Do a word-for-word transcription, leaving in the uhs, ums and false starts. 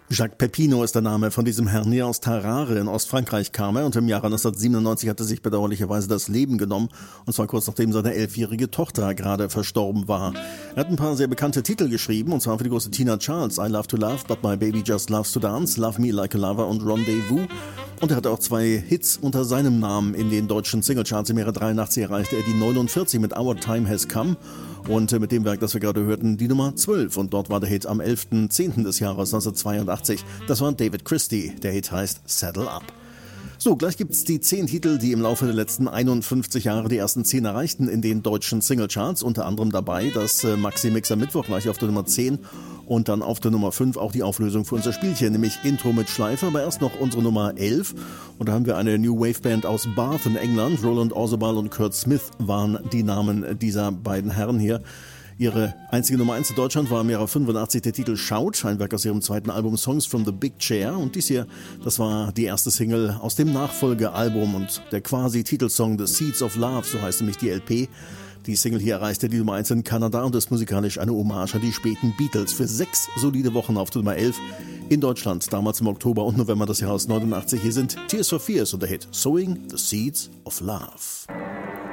Jacques Pepino ist der Name von diesem Herrn hier aus Tarare in Ostfrankreich kam er und im Jahre neunzehnhundertsiebenundneunzig hat er sich bedauerlicherweise das Leben genommen und zwar kurz nachdem seine elfjährige Tochter gerade verstorben war. Er hat ein paar sehr bekannte Titel geschrieben und zwar für die große Tina Charles, I Love to Love, But My Baby Just Loves to Dance, Love Me Like a Lover und Rendezvous. Und er hatte auch zwei Hits unter seinem Namen in den deutschen Singlecharts. Im Jahre dreiundachtzig erreichte er die neunundvierzig mit Our Time Has Come und mit dem Werk, das wir gerade hörten, die Nummer zwölf. Und dort war der Hit am elften zehnten des Jahres neunzehnhundertzweiundachtzig. Das war David Christie. Der Hit heißt Saddle Up. So, gleich gibt's die zehn Titel, die im Laufe der letzten einundfünfzig Jahre die ersten zehn erreichten in den deutschen Singlecharts. Unter anderem dabei das äh, Maxi-Mixer Mittwoch gleich auf der Nummer zehn und dann auf der Nummer fünf auch die Auflösung für unser Spielchen, nämlich Intro mit Schleifer, aber erst noch unsere Nummer elf. Und da haben wir eine New Wave Band aus Bath in England. Roland Orzabal und Kurt Smith waren die Namen dieser beiden Herren hier. Ihre einzige Nummer eins in Deutschland war im Jahre fünfundachtzig der Titel Shout, ein Werk aus ihrem zweiten Album Songs from the Big Chair. Und dies hier, das war die erste Single aus dem Nachfolgealbum und der quasi Titelsong The Seeds of Love, so heißt nämlich die L P. Die Single hier erreichte die Nummer eins in Kanada und ist musikalisch eine Hommage an die späten Beatles für sechs solide Wochen auf der Nummer elf in Deutschland, damals im Oktober und November des Jahres neunundachtzig. Hier sind Tears for Fears und der Hit Sowing the Seeds of Love.